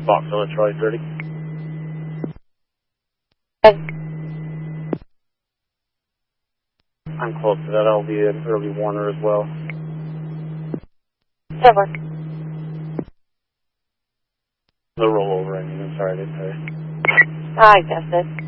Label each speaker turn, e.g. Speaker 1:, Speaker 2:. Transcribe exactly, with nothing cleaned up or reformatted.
Speaker 1: Foxville, Troy, thirty. I'm close to that. I'll be an early Warner as well.
Speaker 2: Silver.
Speaker 1: The rollover, I mean, I'm sorry, I didn't say.
Speaker 2: I guess it.